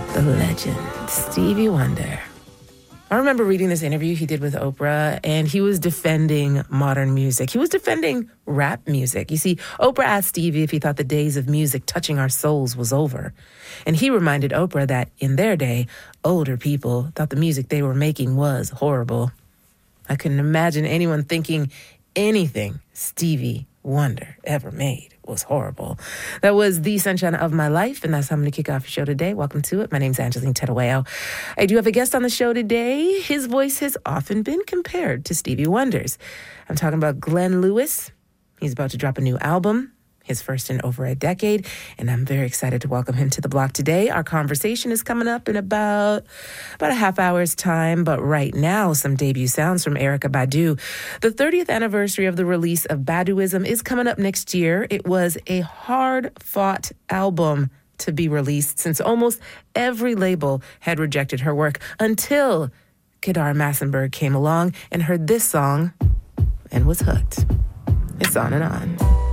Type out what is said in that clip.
the legend, Stevie Wonder. I remember reading this interview he did with Oprah, and he was defending modern music. He was defending rap music. You see, Oprah asked Stevie if he thought the days of music touching our souls was over. And he reminded Oprah that in their day, older people thought the music they were making was horrible. I couldn't imagine anyone thinking anything Stevie Wonder ever made was horrible. That was The Sunshine of My Life, and that's how I'm going to kick off your show today. Welcome to it. My name's Angeline Tedaweo. I do have a guest on the show today. His voice has often been compared to Stevie Wonder's. I'm talking about Glenn Lewis. He's about to drop a new album, his first in over a decade, and I'm very excited to welcome him to the block today. Our conversation is coming up in about a half hour's time, but right now, some debut sounds from Erykah Badu. The 30th anniversary of the release of Baduizm is coming up next year. It was a hard-fought album to be released since almost every label had rejected her work until Kedar Massenberg came along and heard this song and was hooked. It's On and On.